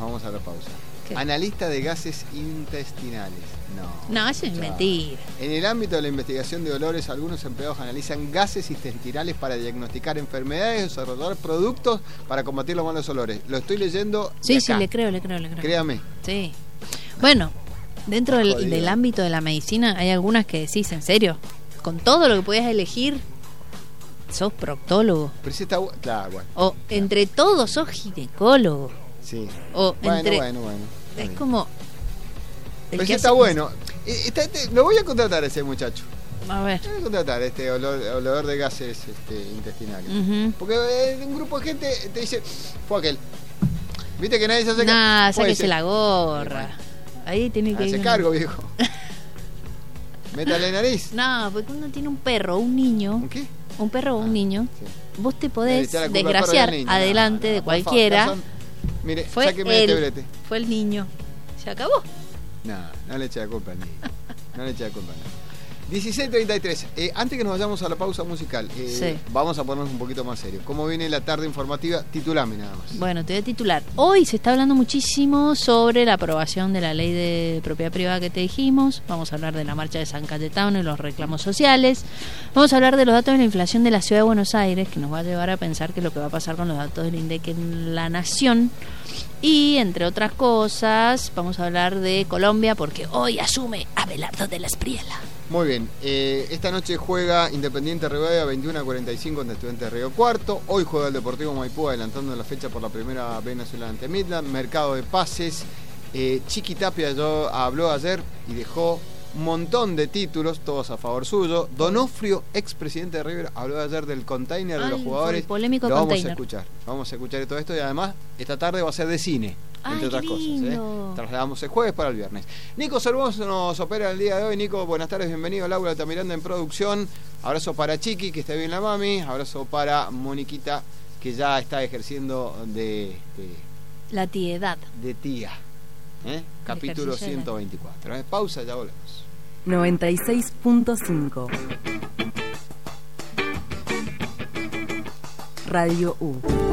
vamos a la pausa. ¿Qué? Analista de gases intestinales. No, eso es mentira. En el ámbito de la investigación de olores, algunos empleados analizan gases intestinales para diagnosticar enfermedades o desarrollar productos para combatir los malos olores. Lo estoy leyendo. Sí, acá. le creo. Créame. Sí. Bueno, dentro del ámbito de la medicina hay algunas que decís, en serio, con todo lo que podías elegir, sos proctólogo. Pero si está claro, bueno. O entre todos sos ginecólogo. Sí. O Bueno. Es como... Pero si está bueno. Lo voy a contratar a ese muchacho. A ver. Voy a contratar olor de gases intestinales. Porque un grupo de gente te dice, fue aquel. ¿Viste que nadie se hace cargo? Nah, sáquese la gorra. Ahí tiene que hace ir. cargo, viejo. Métale nariz. No, porque uno tiene un perro o un niño. ¿Un qué? Un perro o un niño. Sí. Vos te podés Le desgraciar adelante de cualquiera. Mire, Fue sáqueme él. este brete. Fue el niño. Se acabó. No le eche la culpa a nadie. No le eche la culpa a nadie. 16:33. Antes que nos vayamos a la pausa musical, Sí. vamos a ponernos un poquito más serios. ¿Cómo viene la tarde informativa? Titulame nada más. Bueno, te voy a titular. Hoy se está hablando muchísimo sobre la aprobación de la ley de propiedad privada que te dijimos. Vamos a hablar de la marcha de San Cayetano y los reclamos sociales. Vamos a hablar de los datos de la inflación de la Ciudad de Buenos Aires, que nos va a llevar a pensar qué es lo que va a pasar con los datos del INDEC en la nación. Y, entre otras cosas, vamos a hablar de Colombia, porque hoy asume Abelardo de la Espriella. Muy bien, esta noche juega Independiente Rivadavia 21:45 ante Estudiantes de Río Cuarto. Hoy juega el Deportivo Maipú adelantando la fecha por la primera B Nacional ante Midland. Mercado de pases. Chiqui Tapia habló ayer y dejó un montón de títulos, todos a favor suyo. Donofrio, expresidente de River, habló ayer del container de los jugadores. El polémico Lo container. Vamos a escuchar todo esto y además esta tarde va a ser de cine. Entre otras cosas, trasladamos el jueves para el viernes. Nico Cervoso nos opera el día de hoy. Nico, buenas tardes, bienvenido. Laura Altamiranda en producción. Abrazo para Chiqui, que esté bien la mami. Abrazo para Moniquita, que ya está ejerciendo de la tiedad. De tía. Capítulo 124. Pausa, ya volvemos. 96.5 Radio U.